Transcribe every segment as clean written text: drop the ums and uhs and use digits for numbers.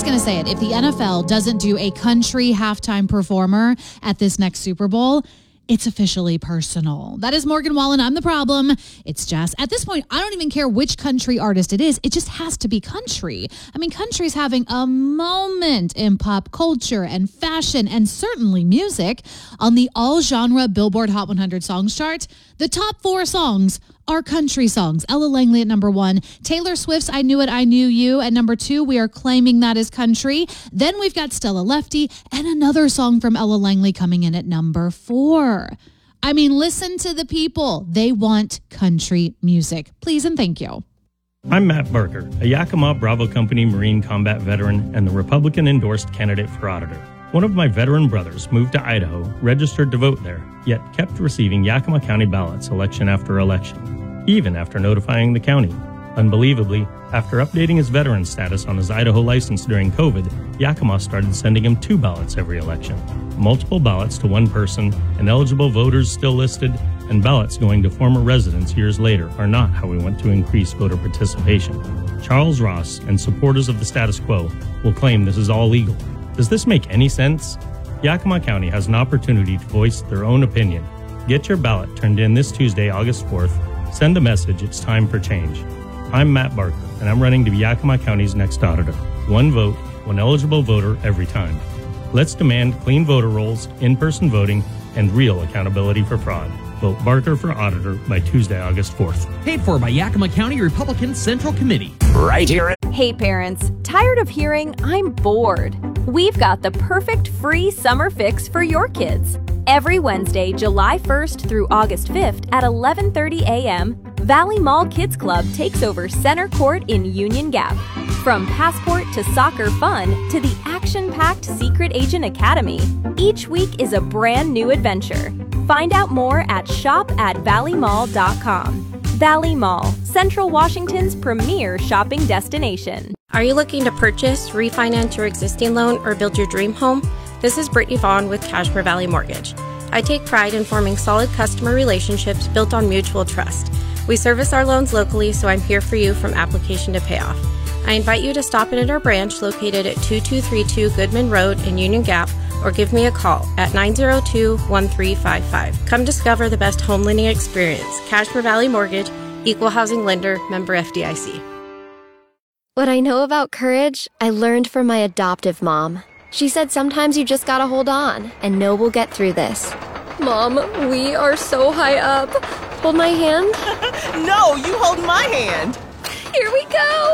going to say it. If the NFL doesn't do a country halftime performer at this next Super Bowl, it's officially personal. That is Morgan Wallen. I'm the problem. It's Jess. At this point, I don't even care which country artist it is. It just has to be country. I mean, country's having a moment in pop culture and fashion and certainly music. On the all-genre Billboard Hot 100 Songs chart, the top 4 songs are country songs. Ella Langley at number 1. Taylor Swift's I Knew It, I Knew You at number 2. We are claiming that as country. Then we've got Stella Lefty and another song from Ella Langley coming in at number 4. I mean, listen to the people. They want country music. Please and thank you. I'm Matt Barker, a Yakima Bravo Company Marine combat veteran and the Republican-endorsed candidate for auditor. One of my veteran brothers moved to Idaho, registered to vote there, yet kept receiving Yakima County ballots election after election, even after notifying the county. Unbelievably, after updating his veteran status on his Idaho license during COVID, Yakima started sending him 2 ballots every election. Multiple ballots to one person, ineligible voters still listed, and ballots going to former residents years later are not how we want to increase voter participation. Charles Ross and supporters of the status quo will claim this is all legal. Does this make any sense? Yakima County has an opportunity to voice their own opinion. Get your ballot turned in this Tuesday, August 4th. Send a message, it's time for change. I'm Matt Barker, and I'm running to be Yakima County's next auditor. One vote, one eligible voter every time. Let's demand clean voter rolls, in-person voting, and real accountability for fraud. Vote Barker for auditor by Tuesday, August 4th. Paid for by Yakima County Republican Central Committee. Right here. Hey parents, tired of hearing I'm bored? We've got the perfect free summer fix for your kids. Every Wednesday, July 1st through August 5th at 11:30 a.m., Valley Mall Kids Club takes over Center Court in Union Gap. From passport to soccer fun to the action-packed Secret Agent Academy, each week is a brand new adventure. Find out more at shop@valleymall.com. Valley Mall, Central Washington's premier shopping destination. Are you looking to purchase, refinance your existing loan, or build your dream home? This is Brittany Vaughn with Kashmir Valley Mortgage. I take pride in forming solid customer relationships built on mutual trust. We service our loans locally, so I'm here for you from application to payoff. I invite you to stop in at our branch located at 2232 Goodman Road in Union Gap, or give me a call at 902-1355. Come discover the best home lending experience. Kashmir Valley Mortgage, Equal Housing Lender, member FDIC. What I know about courage, I learned from my adoptive mom. She said sometimes you just gotta hold on and know we'll get through this. Mom, we are so high up. Hold my hand. No, you hold my hand. Here we go.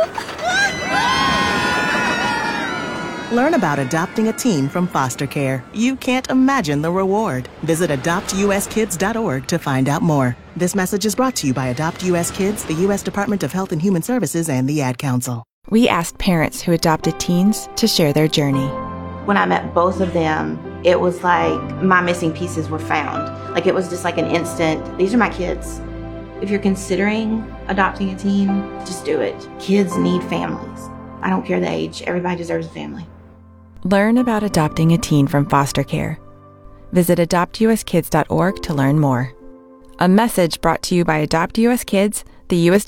Learn about adopting a teen from foster care. You can't imagine the reward. Visit adoptuskids.org to find out more. This message is brought to you by Adopt US Kids, the U.S. Department of Health and Human Services, and the Ad Council. We asked parents who adopted teens to share their journey. When I met both of them, it was like my missing pieces were found. Like it was just like an instant, these are my kids. If you're considering adopting a teen, just do it. Kids need families. I don't care the age, everybody deserves a family. Learn about adopting a teen from foster care. Visit adoptuskids.org to learn more. A message brought to you by Adopt US Kids, the U.S.